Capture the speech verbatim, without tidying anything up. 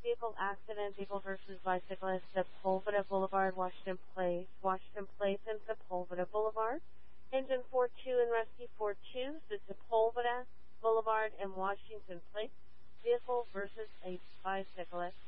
vehicle accident, vehicle versus bicyclist, Sepulveda Boulevard, Washington Place, Washington Place and Sepulveda Boulevard. Engine four two and Rescue four two, the Sepulveda Boulevard and Washington Place. Vehicle versus a bicyclist.